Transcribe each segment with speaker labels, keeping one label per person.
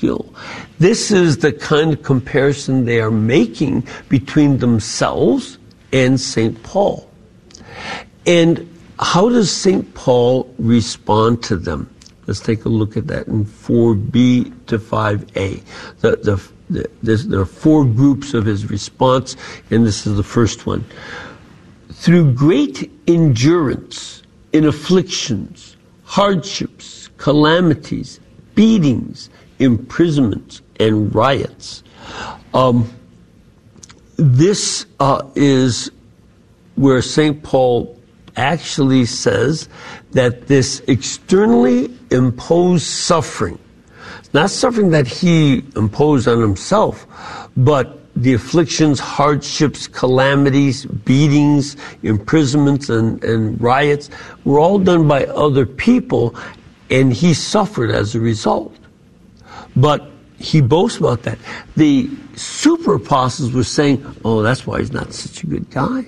Speaker 1: skill. This is the kind of comparison they are making between themselves and St. Paul. And how does St. Paul respond to them? Let's take a look at that in 4b to 5a. There are four groups of his response, and this is the first one. Through great endurance in afflictions, hardships, calamities, beatings, imprisonments, and riots. This is where St. Paul actually says that this externally imposed suffering, not suffering that he imposed on himself, but the afflictions, hardships, calamities, beatings, imprisonments, and riots were all done by other people, and he suffered as a result. But he boasts about that. The super apostles were saying, oh, that's why he's not such a good guy.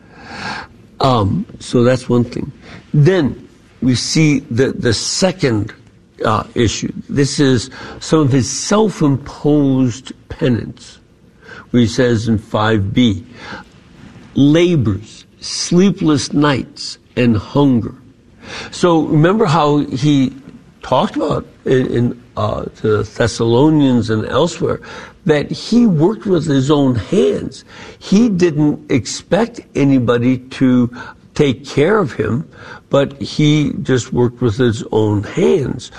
Speaker 1: So that's one thing. Then we see the second issue. This is some of his self-imposed penance, where he says in 5b, labors, sleepless nights, and hunger. So remember how he talked about in the Thessalonians and elsewhere that he worked with his own hands. He didn't expect anybody to take care of him, but he just worked with his own hands.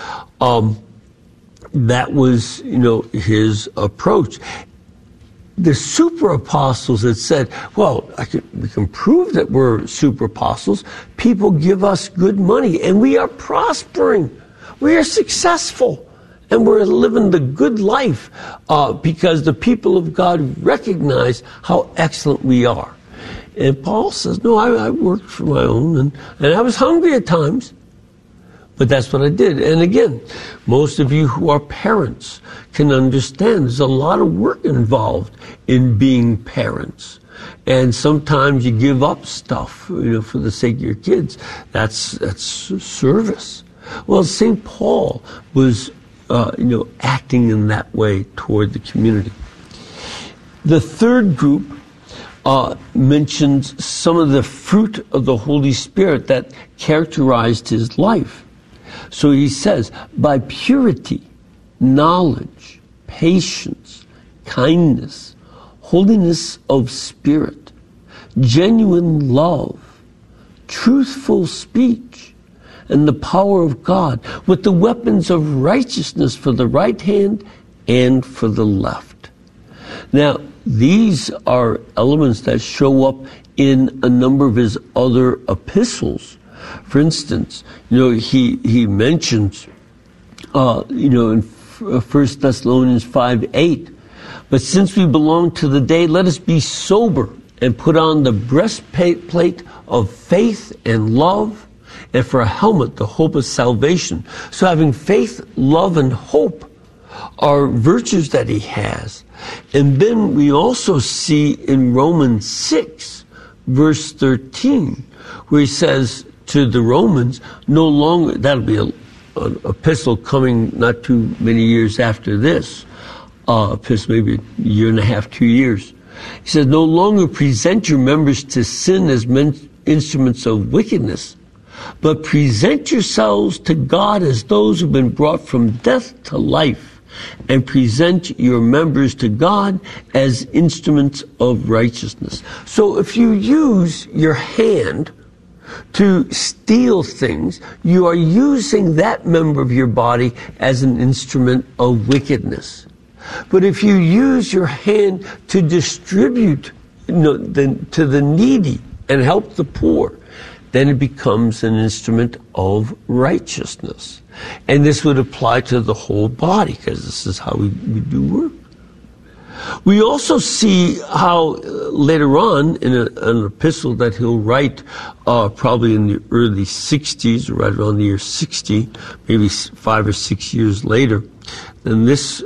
Speaker 1: That was, his approach. The super apostles had said, well, we can prove that we're super apostles. People give us good money, and we are prospering. We are successful, and we're living the good life because the people of God recognize how excellent we are. And Paul says, no, I worked for my own, and I was hungry at times, but that's what I did. And again, most of you who are parents can understand there's a lot of work involved in being parents. And sometimes you give up stuff, for the sake of your kids. That's service. Well, St. Paul was, acting in that way toward the community. The third group mentions some of the fruit of the Holy Spirit that characterized his life. So he says, by purity, knowledge, patience, kindness, holiness of spirit, genuine love, truthful speech, and the power of God, with the weapons of righteousness for the right hand and for the left. Now, these are elements that show up in a number of his other epistles. For instance, he mentions, in 1 Thessalonians 5:8, but since we belong to the day, let us be sober and put on the breastplate of faith and love, and for a helmet, the hope of salvation. So having faith, love, and hope are virtues that he has. And then we also see in Romans 6, verse 13, where he says to the Romans, no longer, that'll be an epistle coming not too many years after this, epistle maybe a year and a half, 2 years. He says, no longer present your members to sin as instruments of wickedness, but present yourselves to God as those who've been brought from death to life, and present your members to God as instruments of righteousness. So if you use your hand to steal things, you are using that member of your body as an instrument of wickedness. But if you use your hand to distribute to the needy and help the poor, then it becomes an instrument of righteousness. And this would apply to the whole body, because this is how we do work. We also see how later on in an epistle that he'll write probably in the early 60s, or right around the year 60, maybe 5 or 6 years later, in this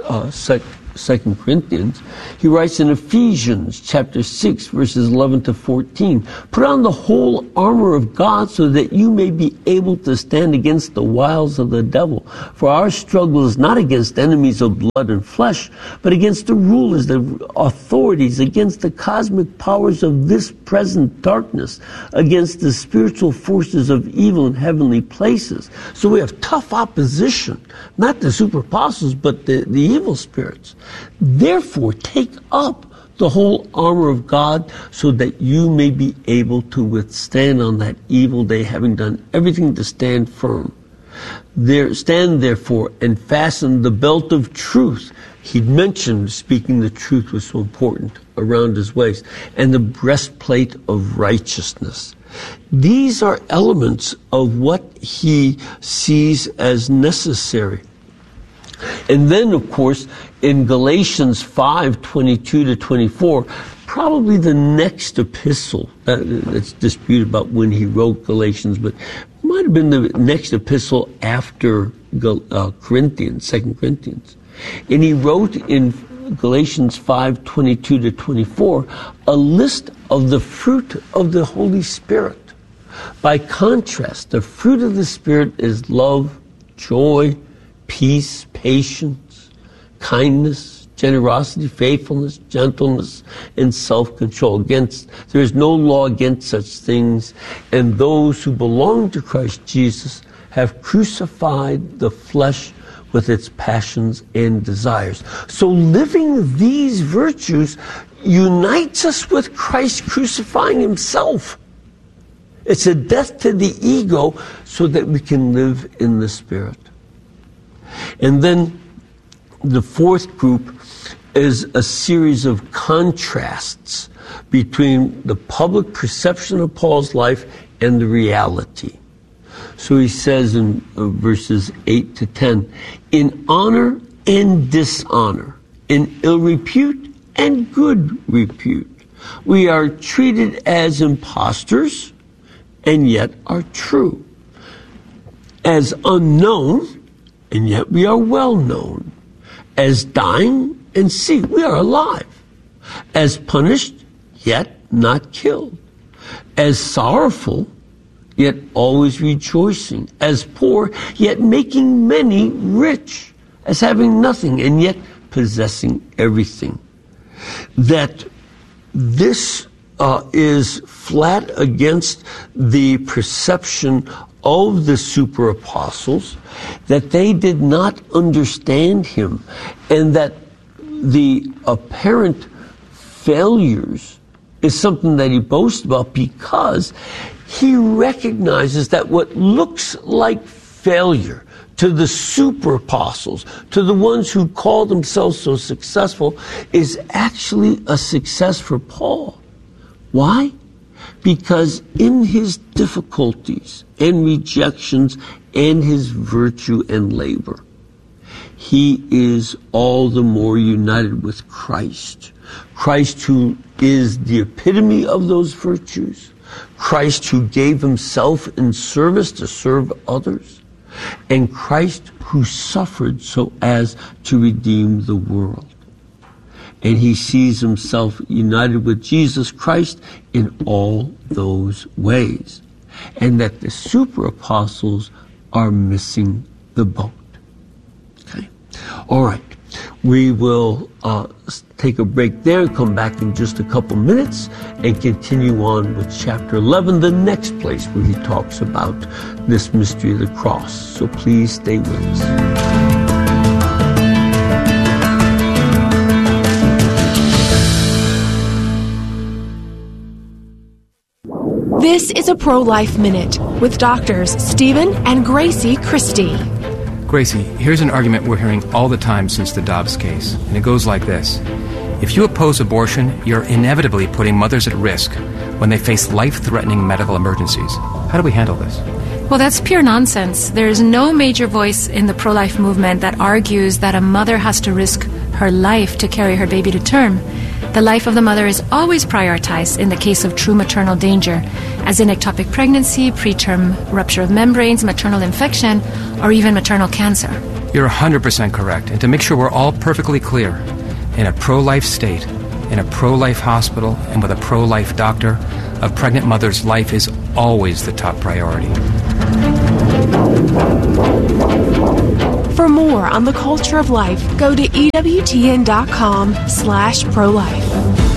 Speaker 1: 2 Corinthians, he writes in Ephesians chapter 6, verses 11 to 14, put on the whole armor of God so that you may be able to stand against the wiles of the devil. For our struggle is not against enemies of blood and flesh, but against the rulers, the authorities, against the cosmic powers of this present darkness, against the spiritual forces of evil in heavenly places. So we have tough opposition, not the super apostles, but the evil spirits. Therefore, take up the whole armor of God so that you may be able to withstand on that evil day, having done everything to stand firm. Stand therefore and fasten the belt of truth. He'd mentioned speaking the truth was so important around his waist, and the breastplate of righteousness. These are elements of what he sees as necessary. And then, of course, in Galatians 5:22 to 24, probably the next epistle, that's disputed about when he wrote Galatians, but it might have been the next epistle after Corinthians, 2 Corinthians. And he wrote in Galatians 5:22 to 24 a list of the fruit of the Holy Spirit. By contrast, the fruit of the Spirit is love, joy, peace, patience, kindness, generosity, faithfulness, gentleness, and self-control. There is no law against such things, and those who belong to Christ Jesus have crucified the flesh with its passions and desires. So living these virtues unites us with Christ crucifying himself. It's a death to the ego so that we can live in the Spirit. And then the fourth group is a series of contrasts between the public perception of Paul's life and the reality. So he says in verses 8 to 10, in honor and dishonor, in ill repute and good repute, we are treated as impostors and yet are true, as unknown and yet we are well known, as dying and see, we are alive, as punished, yet not killed, as sorrowful, yet always rejoicing, as poor, yet making many rich, as having nothing, and yet possessing everything. That this is flat against the perception of the super apostles, that they did not understand him, and that the apparent failures is something that he boasts about because he recognizes that what looks like failure to the super apostles, to the ones who call themselves so successful, is actually a success for Paul. Why? Because in his difficulties and rejections and his virtue and labor, he is all the more united with Christ. Christ who is the epitome of those virtues. Christ who gave himself in service to serve others. And Christ who suffered so as to redeem the world. And he sees himself united with Jesus Christ in all those ways. And that the super apostles are missing the boat. Okay? All right. We will take a break there and come back in just a couple minutes and continue on with chapter 11, the next place where he talks about this mystery of the cross. So please stay with us.
Speaker 2: This is a Pro-Life Minute with doctors Stephen and Gracie Christie.
Speaker 3: Gracie, here's an argument we're hearing all the time since the Dobbs case, and it goes like this. If you oppose abortion, you're inevitably putting mothers at risk when they face life-threatening medical emergencies. How do we handle this?
Speaker 4: Well, that's pure nonsense. There is no major voice in the pro-life movement that argues that a mother has to risk her life to carry her baby to term. The life of the mother is always prioritized in the case of true maternal danger, as in ectopic pregnancy, preterm rupture of membranes, maternal infection, or even maternal cancer.
Speaker 3: You're 100% correct. And to make sure we're all perfectly clear, in a pro-life state, in a pro-life hospital, and with a pro-life doctor, a pregnant mother's life is always the top priority.
Speaker 2: For more on the culture of life, go to EWTN.com/pro-life.